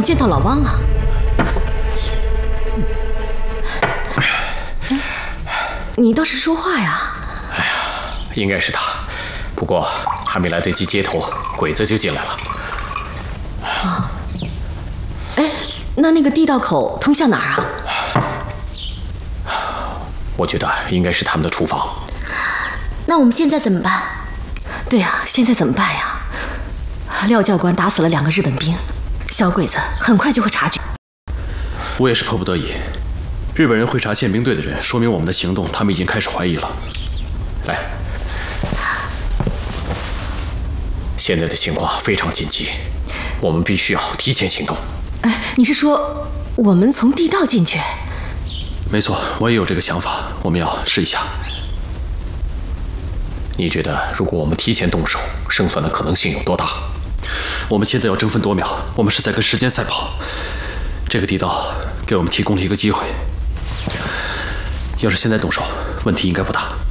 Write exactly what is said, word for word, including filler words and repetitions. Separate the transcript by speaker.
Speaker 1: 你见到老汪了？你倒是说话呀！
Speaker 2: 哎呀，应该是他，不过还没来得及接头，鬼子就进来了。
Speaker 1: 啊，哎，那那个地道口通向哪儿啊？
Speaker 2: 我觉得应该是他们的厨房。
Speaker 3: 那我们现在怎么办？
Speaker 1: 对呀，现在怎么办呀？廖教官打死了两个日本兵，小鬼子很快就会察觉。
Speaker 4: 我也是迫不得已。日本人会查宪兵队的人，说明我们的行动他们已经开始怀疑了。
Speaker 2: 来，现在的情况非常紧急，我们必须要提前行动。
Speaker 1: 哎，你是说我们从地道进去？
Speaker 4: 没错，我也有这个想法，我们要试一下。
Speaker 2: 你觉得如果我们提前动手，胜算的可能性有多大？
Speaker 4: 我们现在要争分夺秒，我们是在跟时间赛跑。这个地道给我们提供了一个机会，要是现在动手，问题应该不大。